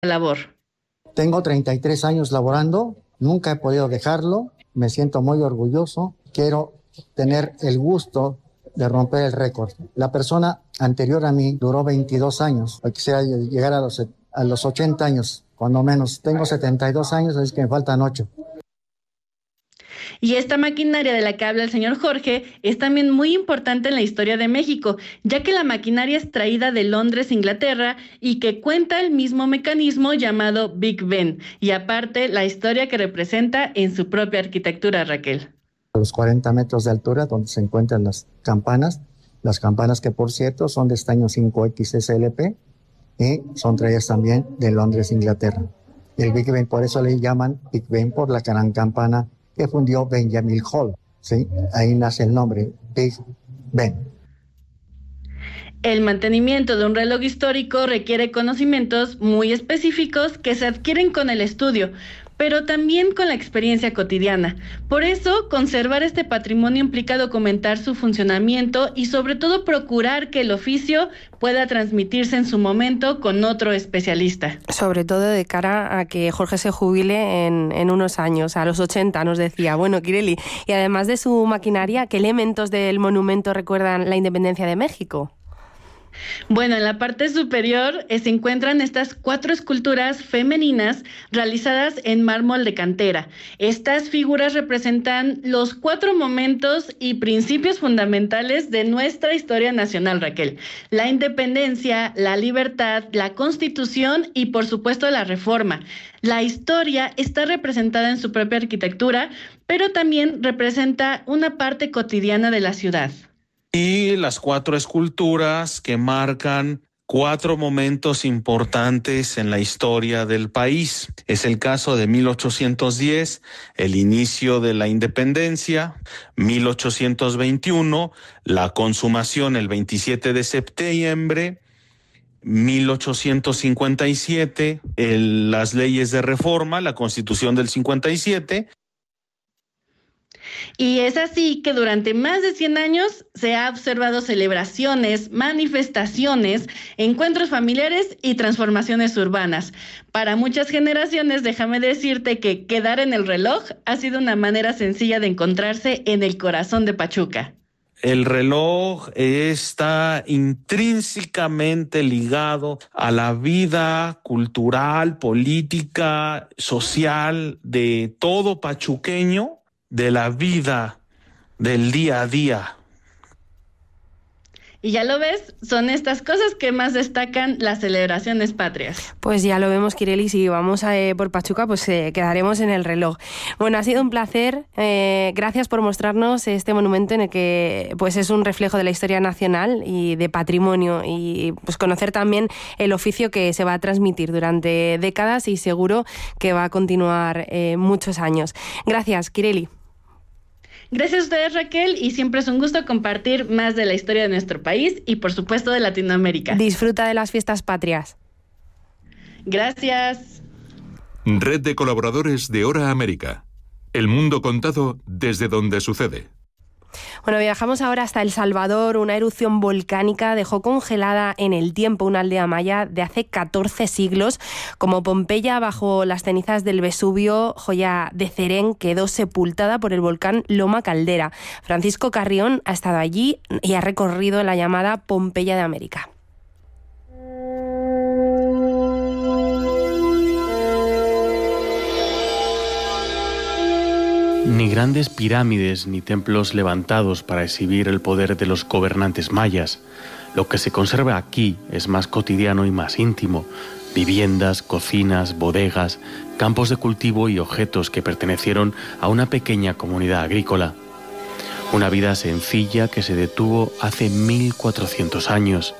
labor. Tengo 33 años laborando, nunca he podido dejarlo, me siento muy orgulloso, quiero tener el gusto de romper el récord. La persona anterior a mí duró 22 años, quisiera llegar a los 80 años, cuando menos. Tengo 72 años, así que me faltan 8. Y esta maquinaria de la que habla el señor Jorge es también muy importante en la historia de México, ya que la maquinaria es traída de Londres, Inglaterra, y que cuenta el mismo mecanismo llamado Big Ben, y aparte la historia que representa en su propia arquitectura, Raquel. A los 40 metros de altura, donde se encuentran las campanas que por cierto son de estaño 5XSLP y son traídas también de Londres, Inglaterra. El Big Ben, por eso le llaman Big Ben, por la gran campana que fundió Benjamin Hall, ¿sí? Ahí nace el nombre, Big Ben. El mantenimiento de un reloj histórico requiere conocimientos muy específicos que se adquieren con el estudio, pero también con la experiencia cotidiana. Por eso, conservar este patrimonio implica documentar su funcionamiento y sobre todo procurar que el oficio pueda transmitirse en su momento con otro especialista. Sobre todo de cara a que Jorge se jubile en unos años, a los 80 nos decía. Bueno, Kireli, y además de su maquinaria, ¿qué elementos del monumento recuerdan la independencia de México? Bueno, en la parte superior se encuentran estas 4 esculturas femeninas realizadas en mármol de cantera. Estas figuras representan los 4 momentos y principios fundamentales de nuestra historia nacional, Raquel. La independencia, la libertad, la Constitución y, por supuesto, la Reforma. La historia está representada en su propia arquitectura, pero también representa una parte cotidiana de la ciudad. Y las 4 esculturas que marcan 4 momentos importantes en la historia del país. Es el caso de 1810, el inicio de la independencia, 1821, la consumación el 27 de septiembre, 1857, las leyes de reforma, la Constitución del 57. Y es así que durante más de 100 años se ha observado celebraciones, manifestaciones, encuentros familiares y transformaciones urbanas. Para muchas generaciones, déjame decirte que quedar en el reloj ha sido una manera sencilla de encontrarse en el corazón de Pachuca. El reloj está intrínsecamente ligado a la vida cultural, política, social de todo pachuqueño, de la vida del día a día. Y ya lo ves, son estas cosas que más destacan las celebraciones patrias. Pues ya lo vemos, Kireli, si vamos por Pachuca, pues quedaremos en el reloj. Bueno, ha sido un placer. Gracias por mostrarnos este monumento en el que pues es un reflejo de la historia nacional y de patrimonio, y pues conocer también el oficio que se va a transmitir durante décadas y seguro que va a continuar muchos años. Gracias, Kireli. Gracias a ustedes, Raquel, y siempre es un gusto compartir más de la historia de nuestro país y, por supuesto, de Latinoamérica. Disfruta de las fiestas patrias. Gracias. Red de colaboradores de Hora América. El mundo contado desde donde sucede. Bueno, viajamos ahora hasta El Salvador. Una erupción volcánica dejó congelada en el tiempo una aldea maya de hace 14 siglos. Como Pompeya bajo las cenizas del Vesubio, Joya de Cerén quedó sepultada por el volcán Loma Caldera. Francisco Carrión ha estado allí y ha recorrido la llamada Pompeya de América. Ni grandes pirámides ni templos levantados para exhibir el poder de los gobernantes mayas. Lo que se conserva aquí es más cotidiano y más íntimo. Viviendas, cocinas, bodegas, campos de cultivo y objetos que pertenecieron a una pequeña comunidad agrícola. Una vida sencilla que se detuvo hace 1400 años.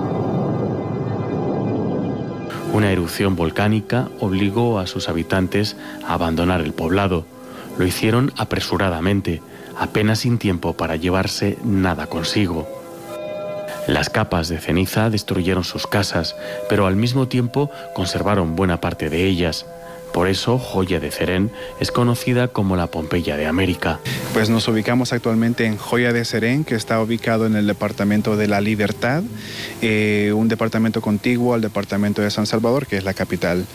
Una erupción volcánica obligó a sus habitantes a abandonar el poblado. Lo hicieron apresuradamente, apenas sin tiempo para llevarse nada consigo. Las capas de ceniza destruyeron sus casas, pero al mismo tiempo conservaron buena parte de ellas. Por eso, Joya de Serén es conocida como la Pompeya de América. Pues nos ubicamos actualmente en Joya de Serén, que está ubicado en el departamento de La Libertad, un departamento contiguo al departamento de San Salvador, que es la capital.